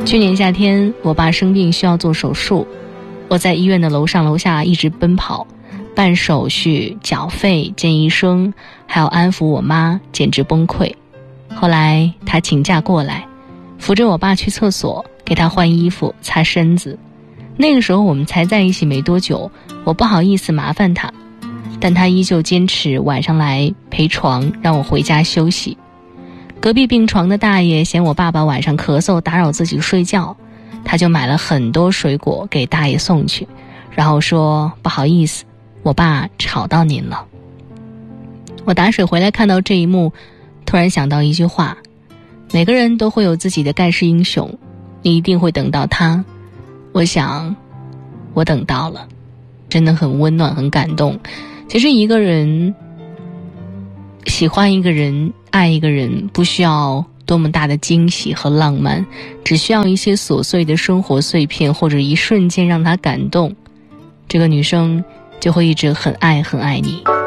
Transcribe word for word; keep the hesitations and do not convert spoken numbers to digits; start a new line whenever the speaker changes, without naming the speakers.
去年夏天，我爸生病需要做手术，我在医院的楼上楼下一直奔跑，办手续、缴费、见医生，还要安抚我妈，简直崩溃。后来她请假过来，扶着我爸去厕所，给他换衣服、擦身子。那个时候我们才在一起没多久，我不好意思麻烦他，但他依旧坚持晚上来陪床，让我回家休息。隔壁病床的大爷嫌我爸爸晚上咳嗽打扰自己睡觉，他就买了很多水果给大爷送去，然后说不好意思，我爸吵到您了。我打水回来看到这一幕，突然想到一句话，每个人都会有自己的盖世英雄，你一定会等到他。我想我等到了，真的很温暖很感动。其实一个人喜欢一个人爱一个人，不需要多么大的惊喜和浪漫，只需要一些琐碎的生活碎片，或者一瞬间让他感动，这个女生就会一直很爱很爱你。